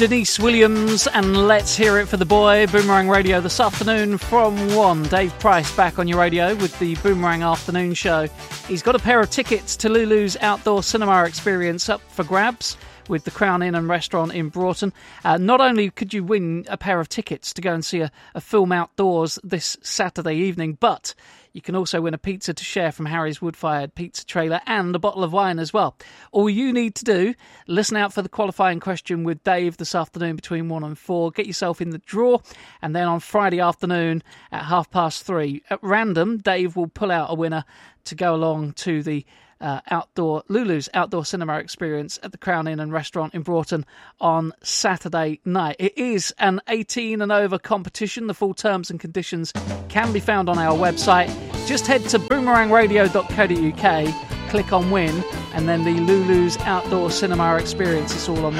Denise Williams, and Let's Hear It for the Boy. Boomerang Radio this afternoon from 1. Dave Price back on your radio with the Boomerang Afternoon Show. He's got a pair of tickets to Lulu's Outdoor Cinema Experience up for grabs with the Crown Inn and Restaurant in Broughton. Not only could you win a pair of tickets to go and see a film outdoors this Saturday evening, but you can also win a pizza to share from Harry's Wood-Fired Pizza Trailer and a bottle of wine as well. All you need to do, listen out for the qualifying question with Dave this afternoon between 1 and 4. Get yourself in the draw, and then on Friday afternoon at 3:30, at random, Dave will pull out a winner to go along to the Lulu's Outdoor Cinema Experience at the Crown Inn and Restaurant in Broughton on Saturday night. It is an 18 and over competition. The full terms and conditions can be found on our website. Just head to boomerangradio.co.uk, click on win, and then the Lulu's Outdoor Cinema Experience is all on